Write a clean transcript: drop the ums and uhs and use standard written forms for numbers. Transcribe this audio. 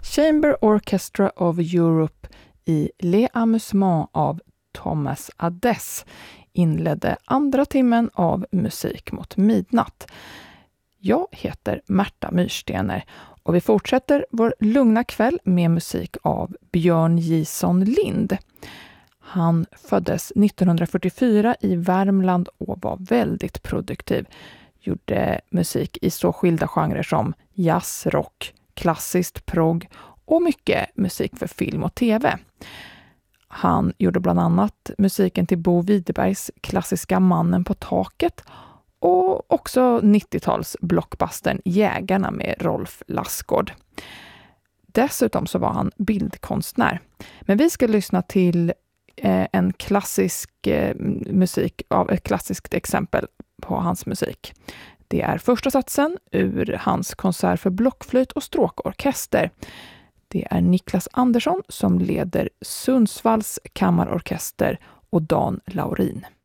Chamber Orchestra of Europe i Les Amusements av Thomas Adès inledde andra timmen av Musik mot midnatt. Jag heter Märta Myrstener och vi fortsätter vår lugna kväll med musik av Björn Jison Lind. Han föddes 1944 i Värmland och var väldigt produktiv. Gjorde musik i så skilda genrer som jazz, rock, klassiskt progg och mycket musik för film och tv. Han gjorde bland annat musiken till Bo Widerbergs klassiska Mannen på taket och också 90-tals blockbustern Jägarna med Rolf Lassgård. Dessutom så var han bildkonstnär. Men vi ska lyssna till en klassisk musik av ett klassiskt exempel på hans musik. Det är första satsen ur hans konsert för blockflöjt och stråkorkester. Det är Niklas Andersson som leder Sundsvalls kammarorkester och Dan Laurin.